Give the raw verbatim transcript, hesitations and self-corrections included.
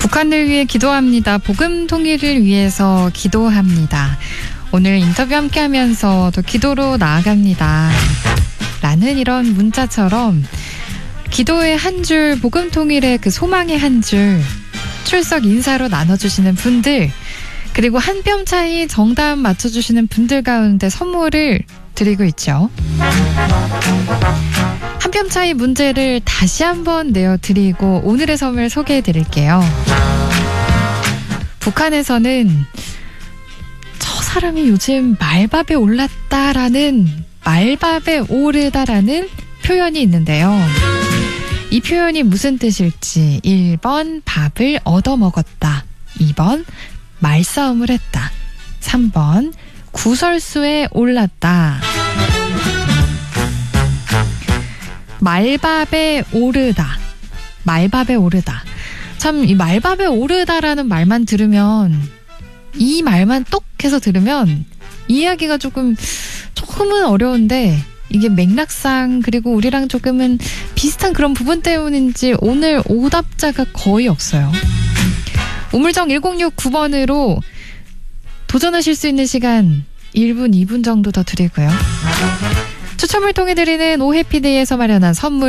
북한을 위해 기도합니다. 복음 통일을 위해서 기도합니다. 오늘 인터뷰 함께 하면서 또 기도로 나아갑니다. 라는 이런 문자처럼 기도의 한 줄, 복음 통일의 그 소망의 한 줄, 출석 인사로 나눠주시는 분들, 그리고 한 뼘 차이 정답 맞춰주시는 분들 가운데 선물을 드리고 있죠. 한 뼘 차이 문제를 다시 한번 내어드리고 오늘의 선물 소개해드릴게요. 북한에서는 저 사람이 요즘 말밥에 올랐다라는, 말밥에 오르다라는 표현이 있는데요. 이 표현이 무슨 뜻일지 일 번 밥을 얻어먹었다, 이 번 말싸움을 했다, 삼 번 구설수에 올랐다. 말밥에 오르다, 말밥에 오르다. 참, 이 말밥에 오르다라는 말만 들으면, 이 말만 똑 해서 들으면 이해하기가 조금 조금은 어려운데, 이게 맥락상 그리고 우리랑 조금은 비슷한 그런 부분 때문인지 오늘 오답자가 거의 없어요. 우물정 일공육구 번으로 도전하실 수 있는 시간 일 분, 이 분 정도 더 드리고요. 추첨을 통해 드리는 오해피데이에서 마련한 선물